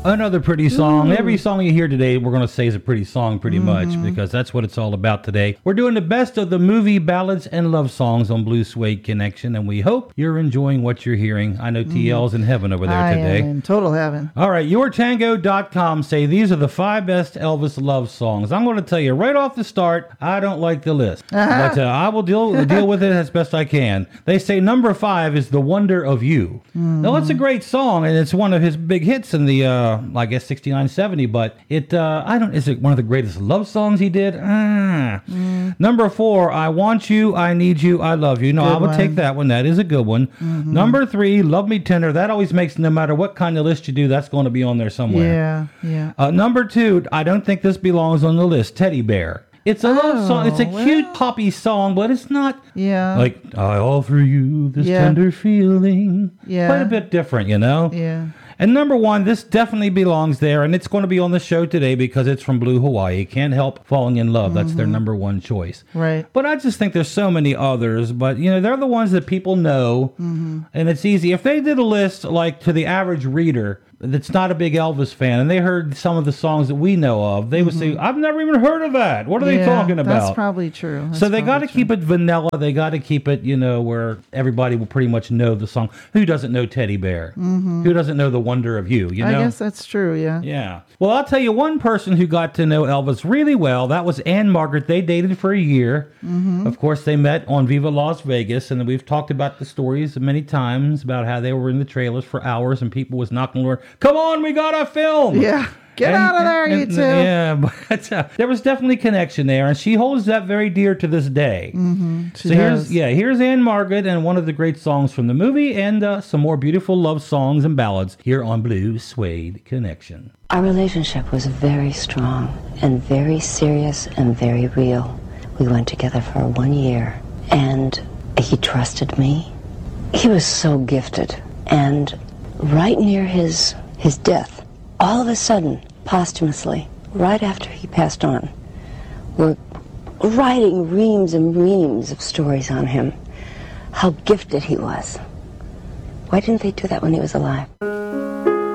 Another pretty song. Every song you hear today, we're going to say is a pretty song pretty much, because that's what it's all about today. We're doing the best of the movie ballads and love songs on Blue Suede Connection, and we hope you're enjoying what you're hearing. I know TL's in heaven over there today. I am in total heaven. All right, YourTango.com say these are the 5 best Elvis love songs. I'm going to tell you right off the start, I don't like the list, but I will deal with it as best I can. They say number 5 is The Wonder of You. Now, it's a great song, and it's one of his big hits in the I guess 69, 70, but is it one of the greatest love songs he did? Number 4, I Want You, I Need You, I Love You. No, I would take that one. That is a good one. Number 3, Love Me Tender. That always makes, no matter what kind of list you do, that's going to be on there somewhere. Yeah. Number 2, I don't think this belongs on the list, Teddy Bear. It's a love song. It's a cute poppy song, but it's not like, I offer you this tender feeling. Yeah. Quite a bit different, you know? Yeah. And number 1, this definitely belongs there, and it's going to be on the show today because it's from Blue Hawaii. Can't Help Falling in Love. That's their number 1 choice. Right. But I just think there's so many others, but they're the ones that people know, and it's easy. If they did a list like to the average reader that's not a big Elvis fan, and they heard some of the songs that we know of, they would say, I've never even heard of that. What are they talking about? That's probably true. So they got to keep it vanilla. They got to keep it, where everybody will pretty much know the song. Who doesn't know Teddy Bear? Who doesn't know The Wonder of You? I guess that's true, yeah. Yeah. Well, I'll tell you one person who got to know Elvis really well. That was Ann-Margret. They dated for a year. Of course, they met on Viva Las Vegas, and we've talked about the stories many times about how they were in the trailers for hours and people was knocking on the door. Come on, we got a film. Yeah. Get out of there, you two. Yeah, but there was definitely connection there, and she holds that very dear to this day. She does. Here's Ann-Margret and one of the great songs from the movie, and some more beautiful love songs and ballads here on Blue Suede Connection. Our relationship was very strong and very serious and very real. We went together for 1 year, and he trusted me. He was so gifted, and right near his death, all of a sudden, posthumously, right after he passed on, we're writing reams and reams of stories on him, how gifted he was. Why didn't they do that when he was alive?